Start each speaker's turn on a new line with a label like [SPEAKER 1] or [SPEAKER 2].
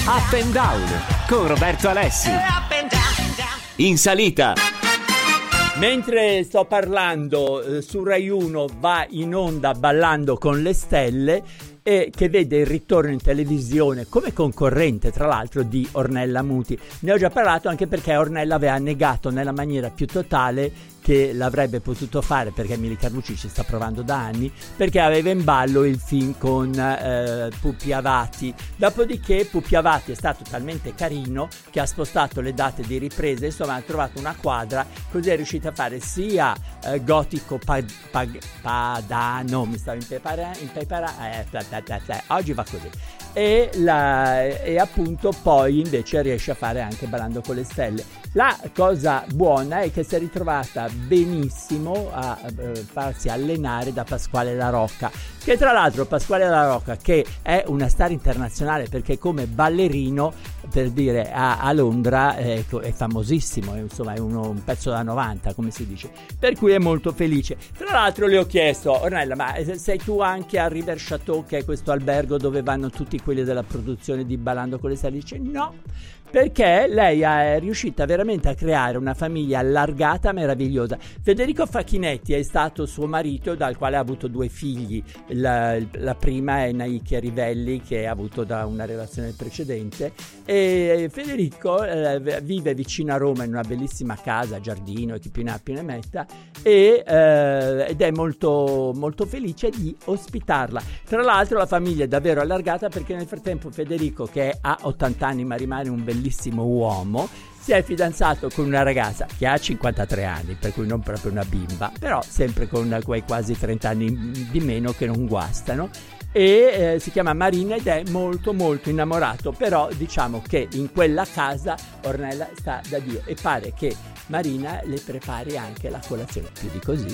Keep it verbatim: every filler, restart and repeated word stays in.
[SPEAKER 1] Up and Down con Roberto Alessi. In salita.
[SPEAKER 2] Mentre sto parlando, eh, su Rai uno va in onda Ballando con le stelle, e che vede il ritorno in televisione come concorrente, tra l'altro, di Ornella Muti. Ne ho già parlato anche perché Ornella aveva negato nella maniera più totale che l'avrebbe potuto fare, perché Mili Carlucci ci sta provando da anni, perché aveva in ballo il film con eh, Pupi Avati. Dopodiché Pupi Avati è stato talmente carino che ha spostato le date di riprese, insomma ha trovato una quadra, così è riuscita a fare sia eh, Gotico pag, pag, Padano, mi stavo impeparando, eh, oggi va così, e, la, e appunto poi invece riesce a fare anche Ballando con le stelle. La cosa buona è che si è ritrovata benissimo a eh, farsi allenare da Pasquale La Rocca, che tra l'altro Pasquale La Rocca, che è una star internazionale perché come ballerino, per dire, a, a Londra è, è famosissimo, è, insomma è uno, un pezzo da novanta, come si dice, per cui è molto felice. Tra l'altro le ho chiesto: Ornella, ma sei tu anche a River Chateau, che è questo albergo dove vanno tutti quelli della produzione di Ballando con le stelle? Dice no, perché lei è riuscita veramente a creare una famiglia allargata, meravigliosa. Federico Facchinetti è stato suo marito, dal quale ha avuto due figli. La, la prima è Naicchia Rivelli, che ha avuto da una relazione precedente, e Federico eh, vive vicino a Roma in una bellissima casa, giardino e chi più ne ha più ne metta, e, eh, ed è molto, molto felice di ospitarla. Tra l'altro la famiglia è davvero allargata, perché nel frattempo Federico, che ha ottanta anni ma rimane un bellissimo uomo, si è fidanzato con una ragazza che ha cinquantatré anni, per cui non proprio una bimba, però sempre con quei quasi trenta anni di meno che non guastano, e eh, si chiama Marina ed è molto molto innamorato. Però diciamo che in quella casa Ornella sta da Dio e pare che Marina le prepari anche la colazione. Più di così